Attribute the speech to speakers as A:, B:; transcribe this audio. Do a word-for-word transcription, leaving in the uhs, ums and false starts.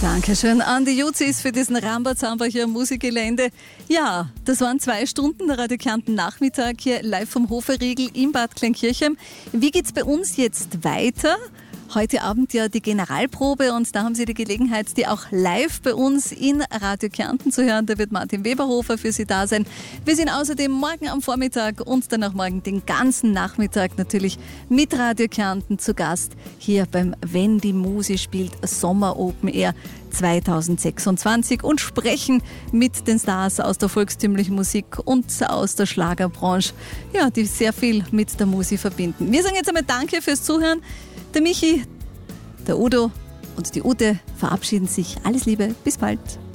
A: Dankeschön an die Juzis für diesen Rambazamba hier am Musikgelände. Ja, das waren zwei Stunden der Radio Kärnten Nachmittag hier live vom Hoferriegel in Bad Kleinkirchheim. Wie geht's bei uns jetzt weiter? Heute Abend ja die Generalprobe und da haben Sie die Gelegenheit, die auch live bei uns in Radio Kärnten zu hören. Da wird Martin Weberhofer für Sie da sein. Wir sind außerdem morgen am Vormittag und dann auch morgen den ganzen Nachmittag natürlich mit Radio Kärnten zu Gast hier beim Wenn die Musi spielt Sommer Open Air zweitausendsechsundzwanzig und sprechen mit den Stars aus der volkstümlichen Musik und aus der Schlagerbranche, ja, die sehr viel mit der Musik verbinden. Wir sagen jetzt einmal Danke fürs Zuhören. Der Michi, der Udo und die Ute verabschieden sich. Alles Liebe, bis bald.